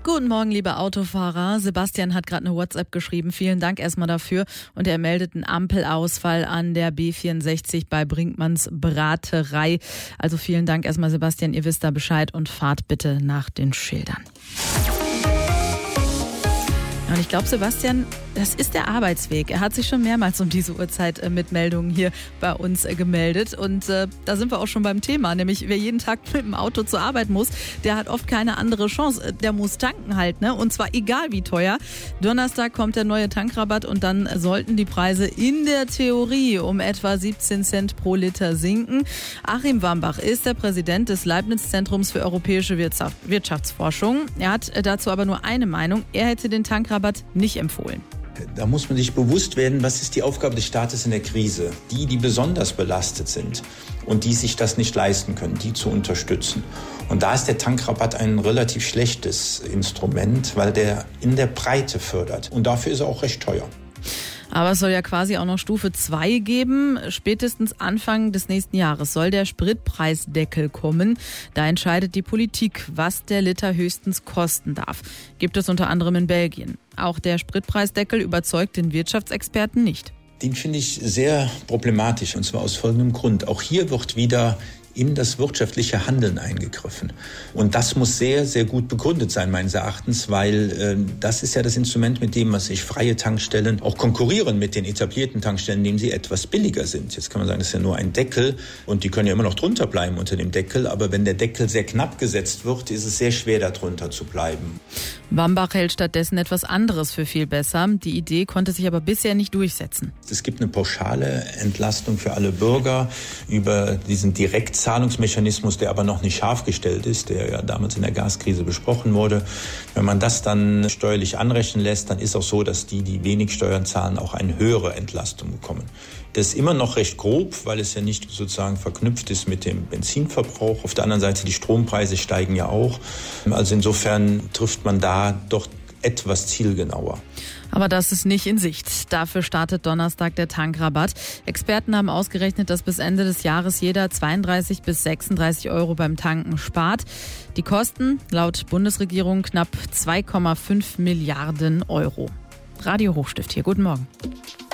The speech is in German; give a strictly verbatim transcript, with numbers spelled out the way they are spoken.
Guten Morgen, liebe Autofahrer. Sebastian hat gerade eine WhatsApp geschrieben. Vielen Dank erstmal dafür. Und er meldet einen Ampelausfall an der B vierundsechzig bei Brinkmanns Braterei. Also vielen Dank erstmal, Sebastian. Ihr wisst da Bescheid und fahrt bitte nach den Schildern. Und ich glaube, Sebastian, das ist der Arbeitsweg. Er hat sich schon mehrmals um diese Uhrzeit äh, mit Meldungen hier bei uns äh, gemeldet. Und äh, da sind wir auch schon beim Thema. Nämlich, wer jeden Tag mit dem Auto zur Arbeit muss, der hat oft keine andere Chance. Der muss tanken halt, ne? Und zwar egal wie teuer. Donnerstag kommt der neue Tankrabatt und dann sollten die Preise in der Theorie um etwa siebzehn Cent pro Liter sinken. Achim Wambach ist der Präsident des Leibniz-Zentrums für europäische Wirtschaft, Wirtschaftsforschung. Er hat dazu aber nur eine Meinung. Er hätte den Tankrabatt nicht empfohlen. Da muss man sich bewusst werden, was ist die Aufgabe des Staates in der Krise? Die, die besonders belastet sind und die sich das nicht leisten können, die zu unterstützen. Und da ist der Tankrabatt ein relativ schlechtes Instrument, weil der in der Breite fördert. Und dafür ist er auch recht teuer. Aber es soll ja quasi auch noch Stufe zwei geben. Spätestens Anfang des nächsten Jahres soll der Spritpreisdeckel kommen. Da entscheidet die Politik, was der Liter höchstens kosten darf. Gibt es unter anderem in Belgien. Auch der Spritpreisdeckel überzeugt den Wirtschaftsexperten nicht. Den finde ich sehr problematisch, und zwar aus folgendem Grund. Auch hier wird wieder in das wirtschaftliche Handeln eingegriffen. Und das muss sehr, sehr gut begründet sein, meines Erachtens, weil äh, das ist ja das Instrument, mit dem was sich freie Tankstellen auch konkurrieren mit den etablierten Tankstellen, indem sie etwas billiger sind. Jetzt kann man sagen, das ist ja nur ein Deckel und die können ja immer noch drunter bleiben unter dem Deckel, aber wenn der Deckel sehr knapp gesetzt wird, ist es sehr schwer, darunter zu bleiben. Wambach hält stattdessen etwas anderes für viel besser. Die Idee konnte sich aber bisher nicht durchsetzen. Es gibt eine pauschale Entlastung für alle Bürger über diesen Direktzahlungsmechanismus, der aber noch nicht scharf gestellt ist, der ja damals in der Gaskrise besprochen wurde. Wenn man das dann steuerlich anrechnen lässt, dann ist auch so, dass die, die wenig Steuern zahlen, auch eine höhere Entlastung bekommen. Das ist immer noch recht grob, weil es ja nicht sozusagen verknüpft ist mit dem Benzinverbrauch. Auf der anderen Seite, die Strompreise steigen ja auch. Also insofern trifft man da doch etwas zielgenauer. Aber das ist nicht in Sicht. Dafür startet Donnerstag der Tankrabatt. Experten haben ausgerechnet, dass bis Ende des Jahres jeder zweiunddreißig bis sechsunddreißig Euro beim Tanken spart. Die Kosten laut Bundesregierung knapp zwei Komma fünf Milliarden Euro. Radio Hochstift hier. Guten Morgen.